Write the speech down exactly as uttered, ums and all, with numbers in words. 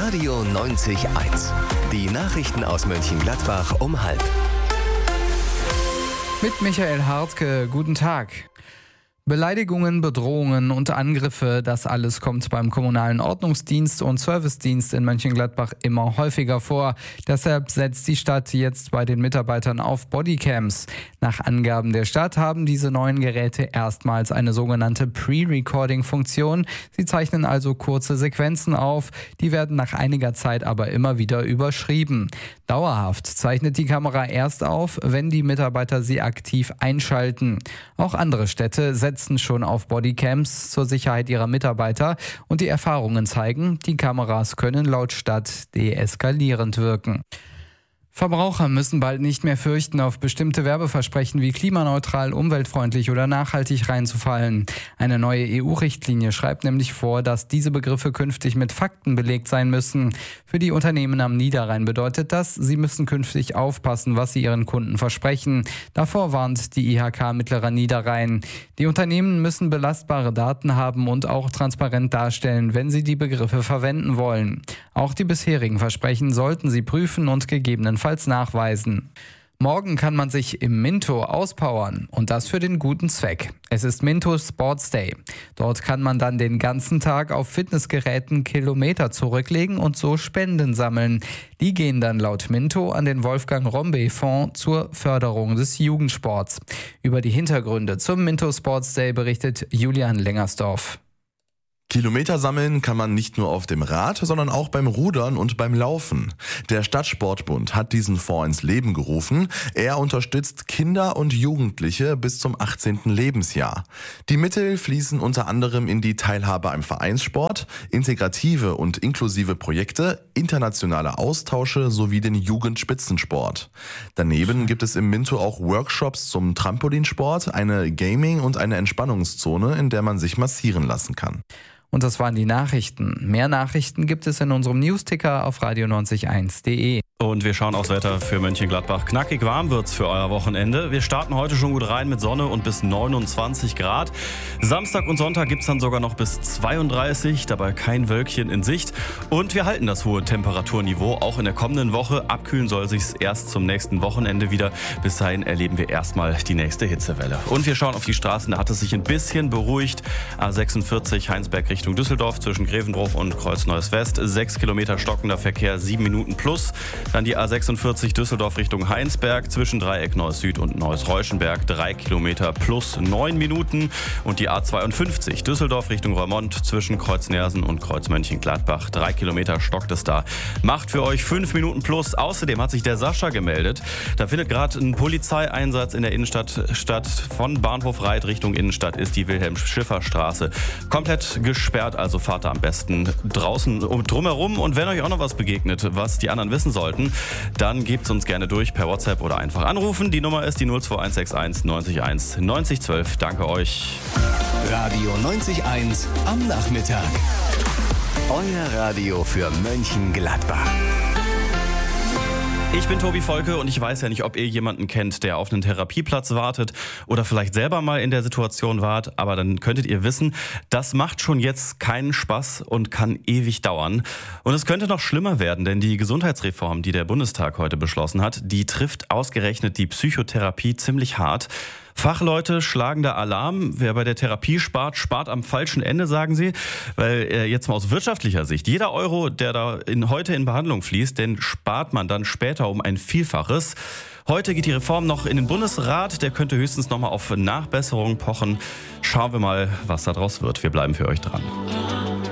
Radio neunzig eins. Die Nachrichten aus Mönchengladbach um halb. Mit Michael Hartke, guten Tag. Beleidigungen, Bedrohungen und Angriffe, das alles kommt beim kommunalen Ordnungsdienst und Servicedienst in Mönchengladbach immer häufiger vor. Deshalb setzt die Stadt jetzt bei den Mitarbeitern auf Bodycams. Nach Angaben der Stadt haben diese neuen Geräte erstmals eine sogenannte Pre-Recording-Funktion. Sie zeichnen also kurze Sequenzen auf, die werden nach einiger Zeit aber immer wieder überschrieben. Dauerhaft zeichnet die Kamera erst auf, wenn die Mitarbeiter sie aktiv einschalten. Auch andere Städte setzen schon auf Bodycams zur Sicherheit ihrer Mitarbeiter und die Erfahrungen zeigen, die Kameras können laut Stadt deeskalierend wirken. Verbraucher müssen bald nicht mehr fürchten, auf bestimmte Werbeversprechen wie klimaneutral, umweltfreundlich oder nachhaltig reinzufallen. Eine neue E U-Richtlinie schreibt nämlich vor, dass diese Begriffe künftig mit Fakten belegt sein müssen. Für die Unternehmen am Niederrhein bedeutet das, sie müssen künftig aufpassen, was sie ihren Kunden versprechen. Davor warnt die I H K Mittlerer Niederrhein. Die Unternehmen müssen belastbare Daten haben und auch transparent darstellen, wenn sie die Begriffe verwenden wollen. Auch die bisherigen Versprechen sollten sie prüfen und gegebenenfalls nachweisen. Morgen kann man sich im Minto auspowern und das für den guten Zweck. Es ist Minto Sports Day. Dort kann man dann den ganzen Tag auf Fitnessgeräten Kilometer zurücklegen und so Spenden sammeln. Die gehen dann laut Minto an den Wolfgang Rombe Fonds zur Förderung des Jugendsports. Über die Hintergründe zum Minto Sports Day berichtet Julian Lengersdorf. Kilometer sammeln kann man nicht nur auf dem Rad, sondern auch beim Rudern und beim Laufen. Der Stadtsportbund hat diesen Fonds ins Leben gerufen. Er unterstützt Kinder und Jugendliche bis zum achtzehnten Lebensjahr. Die Mittel fließen unter anderem in die Teilhabe am Vereinssport, integrative und inklusive Projekte, internationale Austausche sowie den Jugendspitzensport. Daneben gibt es im Minto auch Workshops zum Trampolinsport, eine Gaming- und eine Entspannungszone, in der man sich massieren lassen kann. Und das waren die Nachrichten. Mehr Nachrichten gibt es in unserem Newsticker auf radio neunzig eins punkt de. Und wir schauen aufs Wetter für Mönchengladbach. Knackig warm wird's für euer Wochenende. Wir starten heute schon gut rein mit Sonne und bis neunundzwanzig Grad. Samstag und Sonntag gibt's dann sogar noch bis zweiunddreißig, dabei kein Wölkchen in Sicht. Und wir halten das hohe Temperaturniveau auch in der kommenden Woche. Abkühlen soll sich's erst zum nächsten Wochenende wieder. Bis dahin erleben wir erstmal die nächste Hitzewelle. Und wir schauen auf die Straßen, da hat es sich ein bisschen beruhigt. A sechsundvierzig Heinsberg Richtung Düsseldorf zwischen Grevenbruch und Kreuz Neues West. Sechs Kilometer stockender Verkehr, sieben Minuten plus. Dann die A sechsundvierzig Düsseldorf Richtung Heinsberg zwischen Dreieck Neues Süd und Neues Reuschenberg. Drei Kilometer plus neun Minuten. Und die A zweiundfünfzig Düsseldorf Richtung Reumont zwischen Kreuz Nersen und Kreuz Mönchengladbach. Drei Kilometer stockt es da. Macht für euch fünf Minuten plus. Außerdem hat sich der Sascha gemeldet. Da findet gerade ein Polizeieinsatz in der Innenstadt statt. Von Bahnhof Reit Richtung Innenstadt ist die Wilhelm-Schiffer-Straße komplett gesperrt. Also fahrt da am besten draußen drumherum. Und wenn euch auch noch was begegnet, was die anderen wissen sollten, dann gebt es uns gerne durch per WhatsApp oder einfach anrufen. Die Nummer ist die null zwei eins sechs eins neunzig eins neunzig zwölf. Danke euch. Radio neunzig eins am Nachmittag. Euer Radio für Mönchengladbach. Ich bin Tobi Volke und ich weiß ja nicht, ob ihr jemanden kennt, der auf einen Therapieplatz wartet oder vielleicht selber mal in der Situation wart, aber dann könntet ihr wissen, das macht schon jetzt keinen Spaß und kann ewig dauern. Und es könnte noch schlimmer werden, denn die Gesundheitsreform, die der Bundestag heute beschlossen hat, die trifft ausgerechnet die Psychotherapie ziemlich hart. Fachleute schlagen da Alarm. Wer bei der Therapie spart, spart am falschen Ende, sagen sie. Weil äh, jetzt mal aus wirtschaftlicher Sicht, jeder Euro, der da in, heute in Behandlung fließt, den spart man dann später um ein Vielfaches. Heute geht die Reform noch in den Bundesrat. Der könnte höchstens noch mal auf Nachbesserungen pochen. Schauen wir mal, was da draus wird. Wir bleiben für euch dran.